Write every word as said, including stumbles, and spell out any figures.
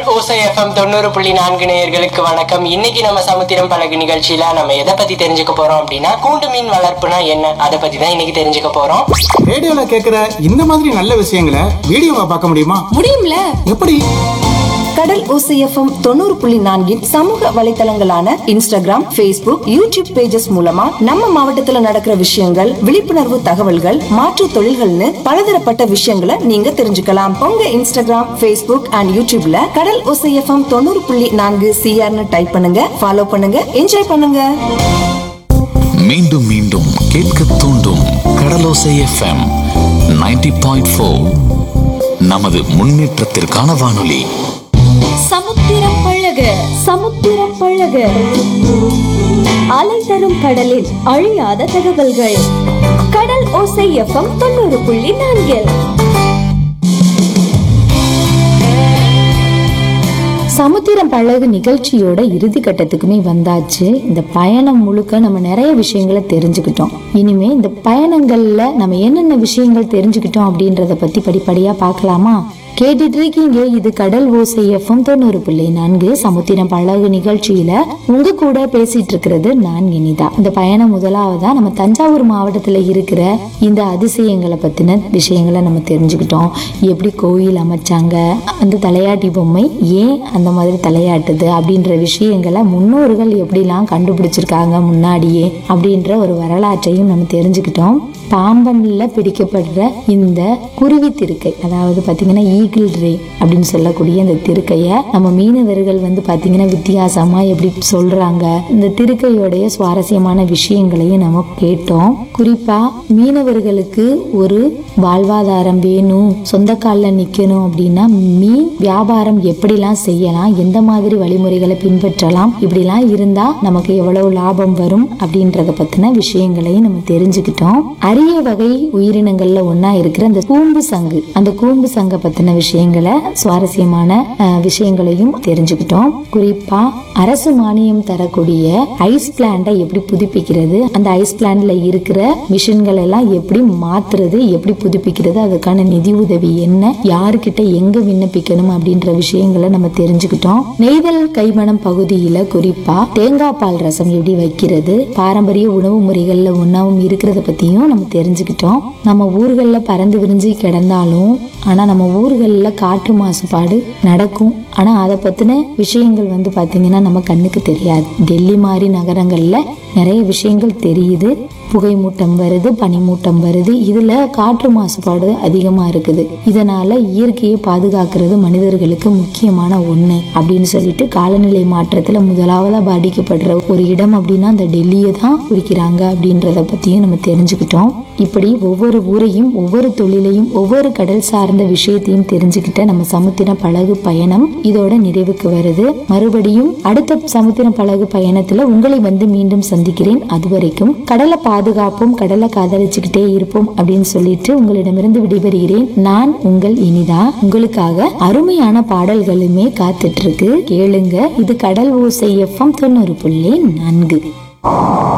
ஓசை எஃப்எம் தொண்ணூறு புள்ளி நான்கு நேயர்களுக்கு வணக்கம். இன்னைக்கு நம்ம சமுத்திரம் பழகு நிகழ்ச்சியில நம்ம எதை பத்தி தெரிஞ்சுக்க போறோம் அப்படின்னா, கூண்டு மீன் வளர்ப்புனா என்ன, அதை பத்தி தான் இன்னைக்கு தெரிஞ்சுக்க போறோம். ரேடியோல கேக்குற இந்த மாதிரி நல்ல விஷயங்களை வீடியோவா பார்க்க முடியுமா? முடியும்ல. எப்படி? கடல் ஓசை எஃப்எம் தொண்ணூறு புள்ளி நான்கின் சமூக வலைத்தளங்களான இன்ஸ்டாகிராம், பேஸ்புக், யூடியூப் பேஜஸ் மூலமா நம்ம மாவட்டத்துல நடக்கிற விஷயங்கள், விழிப்புணர்வு தகவல்கள், மாற்று தொழில்கள்னு பலதரப்பட்ட விஷயங்களை நீங்க தெரிஞ்சுக்கலாம். உங்க இன்ஸ்டாகிராம், பேஸ்புக் அண்ட் யூடியூப்ல கடல் ஓசை எஃப்எம் தொண்ணூறு புள்ளி நான்கு சிஆர்னு டைப் பண்ணுங்க, ஃபாலோ பண்ணுங்க, என்ஜாய் பண்ணுங்க. மீண்டும் மீண்டும் கேட்க தூண்டும் கடலோசை எஃப்எம் நைன்டி பாயிண்ட் ஃபோர். நமது முன்னேற்றத்திற்கான வானொலி. சமுத்திரம் பழக சமுத்திரம் பழக அலை தரும் கடலில் அழியாத தகவல்கள். கடல் ஓசை எஃப்எம் தொண்ணூறு புள்ளி நான்கில். சமுத்திரம் பழகு நிகழ்ச்சியோட இறுதி கட்டத்துக்குமே வந்தாச்சு. இந்த பயணம் முழுக்க நம்ம நிறைய விஷயங்களை தெரிஞ்சுக்கிட்டோம். இனிமே இந்த பயணங்கள்ல நம்ம என்னென்ன விஷயங்கள் தெரிஞ்சுக்கிட்டோம் அப்படின்றத பத்தி படிப்படியா பார்க்கலாமா? கேட்டுட்டு இருக்கீங்க. இது கடல் ஓசை எஃப்எம் தொண்ணூறு புள்ளி நான்கு சமுத்திரம் பழகு நிகழ்ச்சியில உங்க கூட பேசிட்டு இருக்கிறது நான் இனிதா. இந்த பயணம் முதலாவதா நம்ம தஞ்சாவூர் மாவட்டத்துல இருக்கிற இந்த அதிசயங்களை பத்தின விஷயங்களை நம்ம தெரிஞ்சுக்கிட்டோம். எப்படி கோயில் அமைச்சாங்க, அந்த தலையாட்டி பொம்மை ஏன் அந்த மாதிரி தலையாட்டுது அப்படின்ற விஷயங்களை முன்னோர்கள் எப்படிலாம் கண்டுபிடிச்சிருக்காங்க முன்னாடியே அப்படின்ற ஒரு வரலாற்றையும் நம்ம தெரிஞ்சுக்கிட்டோம். பாம்பன்ல பிடிக்கப்படுற இந்த குருவி திருக்கை, அதாவது பாத்தீங்கன்னா ஈகிள் ரே அப்படின்னு சொல்லக்கூடிய இந்த திருக்கைய நம்ம மீனவர்கள் வந்து பாத்தீங்கன்னா வித்தியாசமா எப்படி சொல்றாங்க. இந்த திருக்கையோடைய சுவாரஸ்யமான விஷயங்களையும் நம்ம கேட்டோம். குறிப்பா மீனவர்களுக்கு ஒரு வாழ்வாதாரம் வேணும், சொந்த காலில் நிக்கணும் அப்படின்னா மீன் வியாபாரம் எப்படிலாம் செய்யலாம், எந்த மாதிரி வழிமுறைகளை பின்பற்றலாம், இப்படிலாம் இருந்தா நமக்கு எவ்வளவு லாபம் வரும் அப்படின்றத பத்தின விஷயங்களையும் நம்ம தெரிஞ்சுக்கிட்டோம். அரிய வகை உயிரினங்கள்ல ஒன்னா இருக்கிற அந்த கூம்பு சங்கு, அந்த கூம்பு சங்க பத்தின விஷயங்களை சுவாரஸ்யமான விஷயங்களையும் தெரிஞ்சுக்கிட்டோம். குறிப்பா அரசு மானியம் தரக்கூடிய ஐஸ் பிளான்ட எப்படி புதுப்பிக்கிறது, அந்த ஐஸ் பிளான்ட்ல இருக்கிற மிஷின்கள் எல்லாம் எப்படி மாத்துறது, எப்படி புதுப்பிக்கிறது, அதுக்கான நிதி உதவி என்ன, யாருக்கிட்ட எங்க விண்ணப்பிக்கணும் அப்படின்ற விஷயங்களை நம்ம தெரிஞ்சுக்கிட்டோம். நெய்தல் கைமணம் பகுதியில குறிப்பா தேங்காய் பால் ரசம் எப்படி வைக்கிறது, பாரம்பரிய உணவு முறைகள்ல ஒன்னாவும் இருக்கிறத பத்தியும் நம்ம தெரிஞ்சுக்கிட்டோம். நம்ம ஊர்கள்ல பறந்து விரிஞ்சு கிடந்தாலும் ஆனா நம்ம ஊர்கள்ல காற்று மாசுபாடு நடக்கும். ஆனா அதை பத்தின விஷயங்கள் வந்து பாத்தீங்கன்னா நம்ம கண்ணுக்கு தெரியாது. டெல்லி மாதிரி நகரங்கள்ல நிறைய விஷயங்கள் தெரியுது. புகை மூட்டம் வருது, பனிமூட்டம் வருது, இதுல காற்று மாசுபாடு அதிகமா இருக்குது. இதனால இயற்கையை பாதுகாக்கிறது மனிதர்களுக்கு முக்கியமான ஒண்ணு அப்படின்னு சொல்லிட்டு காலநிலை மாற்றத்துல முதலாவதா பாதிக்கப்படுற ஒரு இடம் அப்படின்னா அந்த டெல்லியை தான் குறிக்கிறாங்க அப்படின்றத பத்தியும் நம்ம தெரிஞ்சுக்கிட்டோம். இப்படி ஒவ்வொரு ஊரையும், ஒவ்வொரு தொழிலையும், ஒவ்வொரு கடல் சார்ந்த விஷயத்தையும் தெரிஞ்சுக்கிட்ட நம்ம சமுத்திரம் பழகு பயணம் இதோட நிறைவுக்கு வருது. மறுபடியும் அடுத்த சமுத்திரம் பழகு பயணத்துல உங்களை வந்து மீண்டும் சந்திக்கிறேன். அதுவரைக்கும் கடலை பாதுகாப்போம், கடலை காதலிச்சுக்கிட்டே இருப்போம் அப்படின்னு சொல்லிட்டு உங்களிடமிருந்து விடைபெறுகிறேன். நான் உங்கள் இனிதா. உங்களுக்காக அருமையான பாடல்களுமே காத்துட்டு இருக்கு, கேளுங்க. இது கடல் ஓசை எஃப்எம் தொண்ணூறு புள்ளி நான்கு.